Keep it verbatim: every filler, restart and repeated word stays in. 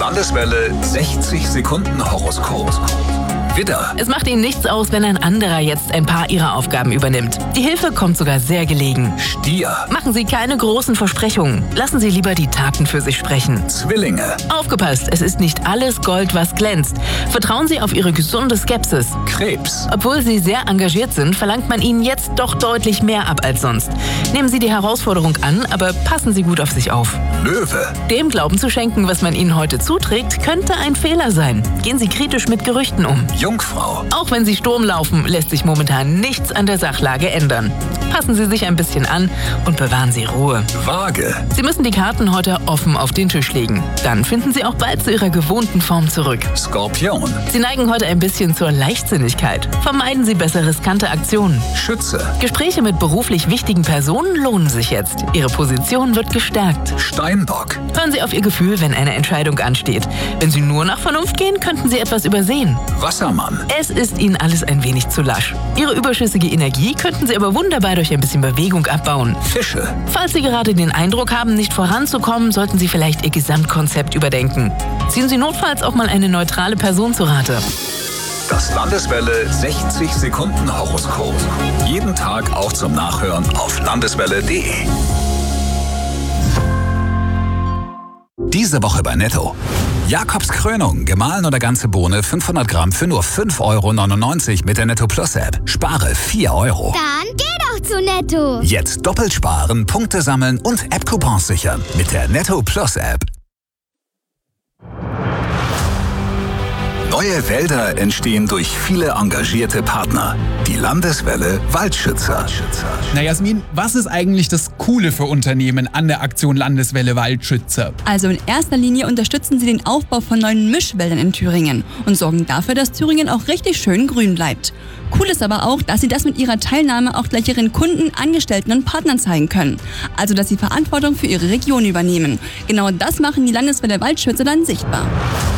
Landeswelle sechzig Sekunden Horoskop. Widder. Es macht Ihnen nichts aus, wenn ein anderer jetzt ein paar Ihrer Aufgaben übernimmt. Die Hilfe kommt sogar sehr gelegen. Stier. Machen Sie keine großen Versprechungen. Lassen Sie lieber die Taten für sich sprechen. Zwillinge. Aufgepasst, es ist nicht alles Gold, was glänzt. Vertrauen Sie auf Ihre gesunde Skepsis. Krebs. Obwohl Sie sehr engagiert sind, verlangt man Ihnen jetzt doch deutlich mehr ab als sonst. Nehmen Sie die Herausforderung an, aber passen Sie gut auf sich auf. Löwe. Dem Glauben zu schenken, was man Ihnen heute zuträgt, könnte ein Fehler sein. Gehen Sie kritisch mit Gerüchten um. Jungfrau. Auch wenn Sie Sturm laufen, lässt sich momentan nichts an der Sachlage ändern. Passen Sie sich ein bisschen an und bewahren Sie Ruhe. Waage. Sie müssen die Karten heute offen auf den Tisch legen. Dann finden Sie auch bald zu Ihrer gewohnten Form zurück. Skorpion. Sie neigen heute ein bisschen zur Leichtsinnigkeit. Vermeiden Sie besser riskante Aktionen. Schütze. Gespräche mit beruflich wichtigen Personen lohnen sich jetzt. Ihre Position wird gestärkt. Steinbock. Hören Sie auf Ihr Gefühl, wenn eine Entscheidung ansteht. Wenn Sie nur nach Vernunft gehen, könnten Sie etwas übersehen. Wassermann. Es ist Ihnen alles ein wenig zu lasch. Ihre überschüssige Energie könnten Sie aber wunderbar durch ein bisschen Bewegung abbauen. Fische. Falls Sie gerade den Eindruck haben, nicht voranzukommen, sollten Sie vielleicht Ihr Gesamtkonzept überdenken. Ziehen Sie notfalls auch mal eine neutrale Person zu Rate. Das Landeswelle sechzig Sekunden Horoskop. Jeden Tag auch zum Nachhören auf landeswelle punkt de. Diese Woche bei Netto. Jakobs Krönung, gemahlen oder ganze Bohne fünfhundert Gramm für nur fünf Euro neunundneunzig mit der Netto Plus App. Spare vier Euro. Dann geh doch zu Netto. Jetzt doppelt sparen, Punkte sammeln und App-Coupons sichern mit der Netto Plus App. Neue Wälder entstehen durch viele engagierte Partner. Die Landeswelle Waldschützer. Na Jasmin, was ist eigentlich das Coole für Unternehmen an der Aktion Landeswelle Waldschützer? Also in erster Linie unterstützen sie den Aufbau von neuen Mischwäldern in Thüringen und sorgen dafür, dass Thüringen auch richtig schön grün bleibt. Cool ist aber auch, dass sie das mit ihrer Teilnahme auch gleich ihren Kunden, Angestellten und Partnern zeigen können. Also dass sie Verantwortung für ihre Region übernehmen. Genau das machen die Landeswelle Waldschützer dann sichtbar.